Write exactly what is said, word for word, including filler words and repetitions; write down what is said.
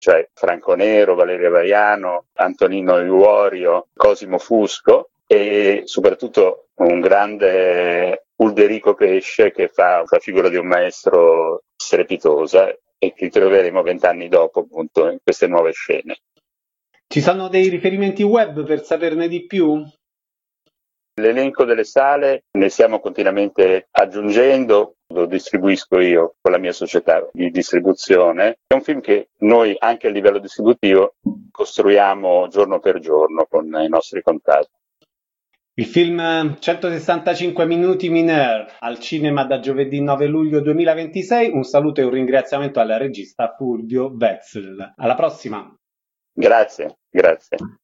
cioè Franco Nero, Valerio Vaiano, Antonino Iuorio, Cosimo Fusco e soprattutto un grande Ulderico Pesce che fa la figura di un maestro strepitosa e che troveremo vent'anni dopo appunto in queste nuove scene. Ci sono dei riferimenti web per saperne di più? L'elenco delle sale ne stiamo continuamente aggiungendo, lo distribuisco io con la mia società di distribuzione. È un film che noi anche a livello distributivo costruiamo giorno per giorno con i nostri contatti. Il film centosessantacinque minuti Mineur al cinema da giovedì nove luglio duemilaventisei. Un saluto e un ringraziamento al regista Fulvio Wetzel. Alla prossima! Grazie, grazie.